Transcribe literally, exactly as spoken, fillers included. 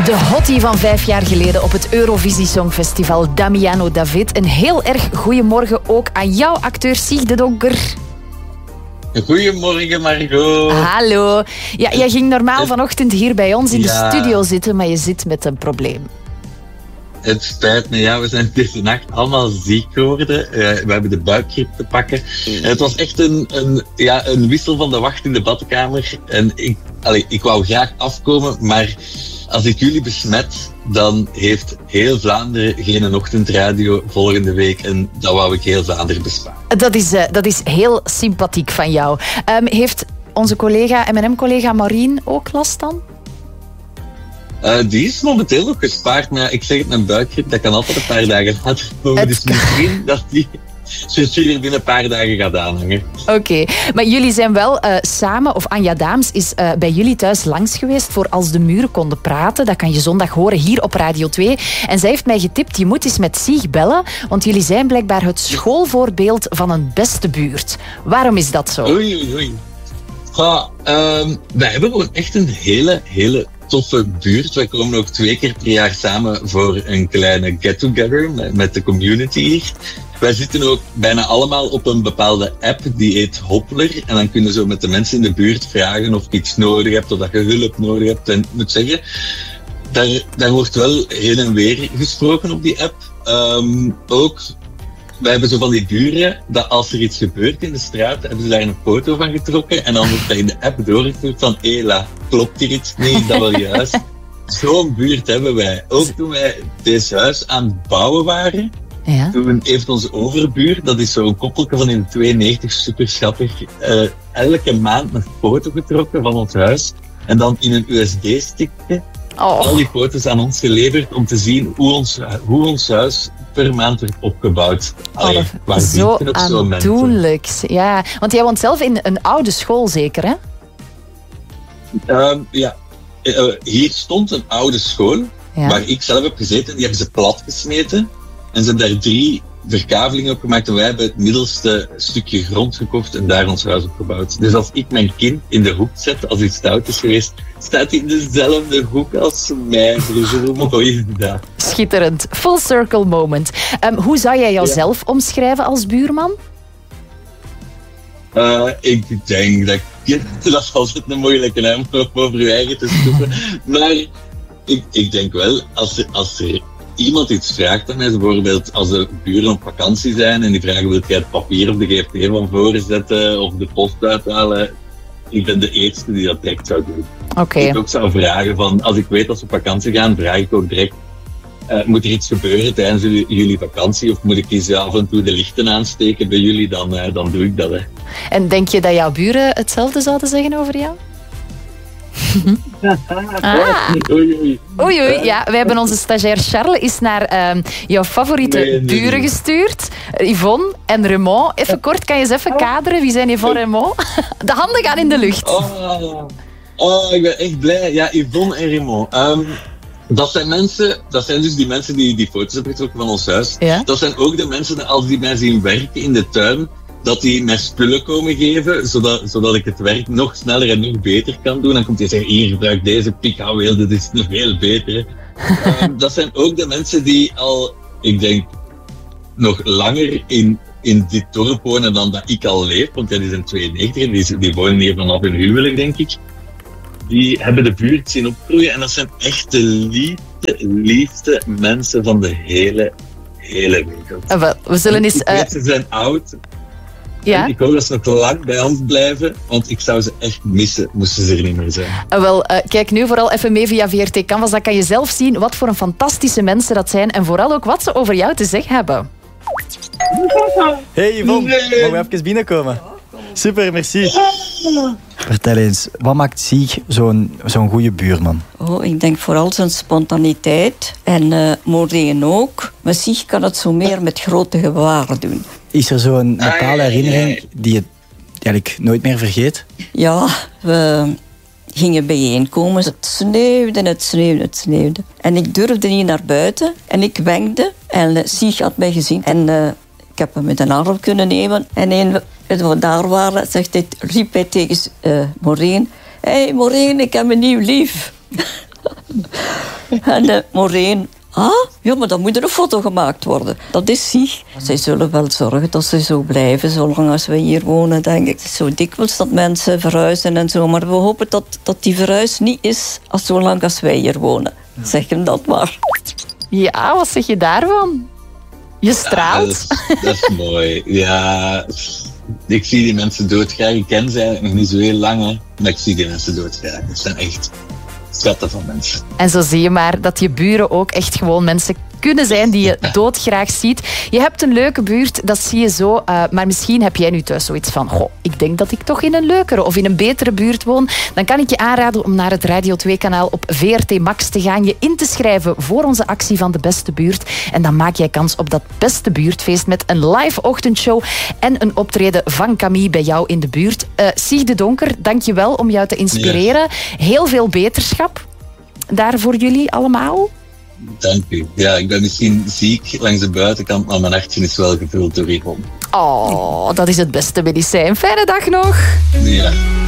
De hottie van vijf jaar geleden op het Eurovisie Songfestival, Damiano David. Een heel erg goeiemorgen ook aan jou, acteur Sieg de Donker. Goedemorgen, Margot. Hallo. Ja, jij ging normaal vanochtend hier bij ons in ja. de studio zitten, maar je zit met een probleem. Het spijt me, ja, we zijn deze nacht allemaal ziek geworden. Uh, we hebben de buikgriep te pakken. En het was echt een, een, ja, een wissel van de wacht in de badkamer. En ik, allee, ik wou graag afkomen, maar als ik jullie besmet, dan heeft heel Vlaanderen geen ochtendradio volgende week. En dat wou ik heel Vlaanderen besparen. Dat is, uh, dat is heel sympathiek van jou. Um, heeft onze collega, M en M-collega Maureen ook last dan? Uh, die is momenteel nog gespaard, maar ja, ik zeg het, mijn buikgrip, dat kan altijd een paar dagen later komen. Dus misschien dat die hier binnen een paar dagen gaat aanhangen. Oké, okay. Maar jullie zijn wel uh, samen, of Anja Daams is uh, bij jullie thuis langs geweest voor Als de Muren Konden Praten. Dat kan je zondag horen hier op Radio twee. En zij heeft mij getipt, je moet eens met Sieg bellen, want jullie zijn blijkbaar het schoolvoorbeeld van een beste buurt. Waarom is dat zo? Oei, oei, oei. Ja, um, wij hebben gewoon echt een hele, hele toffe buurt. Wij komen ook twee keer per jaar samen voor een kleine get-together met, met de community hier. Wij zitten ook bijna allemaal op een bepaalde app die heet Hoppler. En dan kunnen zo met de mensen in de buurt vragen of je iets nodig hebt of dat je hulp nodig hebt. En ik moet zeggen, daar, daar wordt wel heen en weer gesproken op die app. Um, ook, wij hebben zo van die buren dat als er iets gebeurt in de straat, hebben ze daar een foto van getrokken en dan wordt dat in de app doorgestuurd van Ela, klopt hier iets niet, dat wel juist. Zo'n buurt hebben wij. Ook toen wij deze huis aan het bouwen waren, ja. Toen heeft onze overbuur, dat is zo'n koppelke van in de tweeënnegentig, super schattig, uh, elke maand een foto getrokken van ons huis en dan in een U S B-stickje oh. al die foto's aan ons geleverd om te zien hoe ons, hoe ons huis per maand werd opgebouwd. Allee, oh, zo aandoenlijk. Ja, want jij woont zelf in een oude school zeker, hè? Uh, ja, uh, hier stond een oude school, ja. Waar ik zelf heb gezeten. Die hebben ze plat gesmeten. En ze hebben daar drie verkavelingen op gemaakt. En wij hebben het middelste stukje grond gekocht en daar ons huis op gebouwd. Dus als ik mijn kind in de hoek zet, als iets stout is geweest, staat hij in dezelfde hoek als mij. Dus hoe mooi is dat? Schitterend. Full circle moment. Um, hoe zou jij jouzelf ja. omschrijven als buurman? Uh, ik denk dat ik... Dat is altijd een moeilijke naam om over je eigen te stoppen. Maar ik, ik denk wel, als er... Als er iemand iets vraagt aan mij, bijvoorbeeld als de buren op vakantie zijn en die vragen, wil jij het papier of de G F T van voren zetten of de post uithalen? Ik ben de eerste die dat direct zou doen. Okay. Ik ook zou vragen van, als ik weet dat ze op vakantie gaan, vraag ik ook direct, uh, moet er iets gebeuren tijdens jullie, jullie vakantie of moet ik eens af en toe de lichten aansteken bij jullie, dan, uh, dan doe ik dat. Hè. En denk je dat jouw buren hetzelfde zouden zeggen over jou? Ah. Oei, oei. Oei, oei. Ja, wij hebben onze stagiair Charles is naar uh, jouw favoriete nee, nee, buren nee. gestuurd. Yvonne en Raymond. Even kort, kan je eens even kaderen? Wie zijn Yvonne en Raymond? De handen gaan in de lucht. Oh, oh ik ben echt blij. Ja, Yvonne en Raymond. Um, dat zijn mensen, dat zijn dus die mensen die die foto's hebben getrokken van ons huis. Ja? Dat zijn ook de mensen, als die mij zien werken in de tuin, dat die mij spullen komen geven, zodat, zodat ik het werk nog sneller en nog beter kan doen. Dan komt hij zeggen, hier, gebruik deze pikhouweel, dat is nog veel beter. um, dat zijn ook de mensen die al, ik denk, nog langer in, in dit dorp wonen dan dat ik al leef. Want ja, die zijn tweeënnegentig en die, die wonen hier vanaf hun huwelijk, denk ik. Die hebben de buurt zien opgroeien en dat zijn echt de liefste, liefste mensen van de hele, hele wereld. We zullen eens... Uh... Ze zijn oud. Ja? Ik hoop dat ze nog lang bij ons blijven, want ik zou ze echt missen, moesten ze er niet meer zijn. Uh, wel, uh, kijk nu vooral even mee via V R T Canvas, dan kan je zelf zien wat voor een fantastische mensen dat zijn en vooral ook wat ze over jou te zeggen hebben. Hey Yvonne, nee. Mogen we even binnenkomen? Super, merci. Vertel eens, wat maakt Sieg zo'n, zo'n goede buurman? Oh, ik denk vooral zijn spontaniteit en uh, Maureen ook. Maar Sieg kan het zo meer met grote gebaren doen. Is er zo'n bepaalde herinnering die je eigenlijk nooit meer vergeet? Ja, we gingen bijeenkomen. Het sneeuwde, het sneeuwde, het sneeuwde. En ik durfde niet naar buiten. En ik wenkte. En uh, Sieg had mij gezien. En uh, ik heb hem met een arm kunnen nemen. En een, toen we daar waren, zegt hij, riep hij tegen uh, Maureen. Hé hey, Maureen, ik heb een nieuw lief. En uh, Maureen... Ah, ja, maar dan moet er een foto gemaakt worden. Dat is ziek. Zij zullen wel zorgen dat ze zo blijven, zolang als we hier wonen, denk ik. Het is zo dikwijls dat mensen verhuizen en zo. Maar we hopen dat, dat die verhuis niet is als zolang als wij hier wonen. Ja. Zeg hem dat maar. Ja, wat zeg je daarvan? Je straalt. Ja, dat, is, dat is mooi. Ja, ik zie die mensen doodgraag. Ik ken ze eigenlijk nog niet zo heel lang, hè, maar ik zie die mensen doodgraag. Dat zijn echt... schatten van mensen. En zo zie je maar dat je buren ook echt gewoon mensen kunnen zijn die je doodgraag ziet. Je hebt een leuke buurt, dat zie je zo. Uh, maar misschien heb jij nu thuis zoiets van... Goh, ik denk dat ik toch in een leukere of in een betere buurt woon. Dan kan ik je aanraden om naar het Radio twee kanaal op V R T Max te gaan. Je in te schrijven voor onze actie van de beste buurt. En dan maak jij kans op dat beste buurtfeest met een live ochtendshow en een optreden van Camille bij jou in de buurt. Uh, Sieg de Donker, dank je wel om jou te inspireren. Ja. Heel veel beterschap daar voor jullie allemaal. Dank u. Ja, ik ben misschien ziek langs de buitenkant, maar mijn hartje is wel gevuld door hierom. Oh, dat is het beste medicijn. Fijne dag nog. Ja.